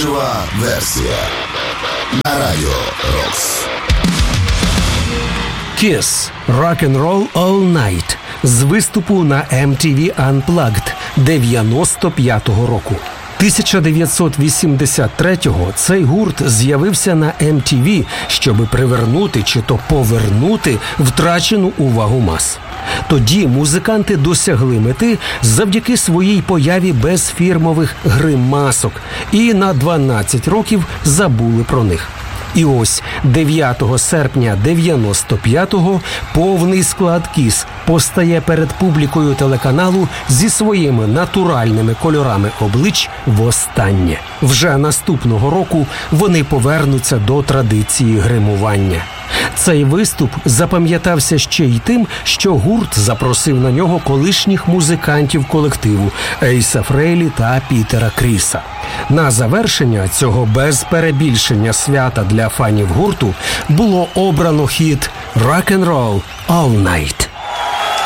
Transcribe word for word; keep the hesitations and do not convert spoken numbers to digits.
Жива версія на Радіо Рокс. Kiss «Rock and Roll All Night» з виступу на ем ті ві Unplugged дев'яносто п'ятого року. тисяча дев'ятсот вісімдесят третього цей гурт з'явився на ем ті ві, щоби привернути чи то повернути втрачену увагу мас. Тоді музиканти досягли мети завдяки своїй появі без фірмових гримасок і на дванадцять років забули про них. І ось дев'ятого серпня дев'яносто п'ятого повний склад Kiss постає перед публікою телеканалу зі своїми натуральними кольорами облич востаннє. Вже наступного року вони повернуться до традиції гримування. Цей виступ запам'ятався ще й тим, що гурт запросив на нього колишніх музикантів колективу Ейса Фрейлі та Пітера Кріса. На завершення цього без перебільшення свята для фанів гурту було обрано хіт «Rock and Roll All Night».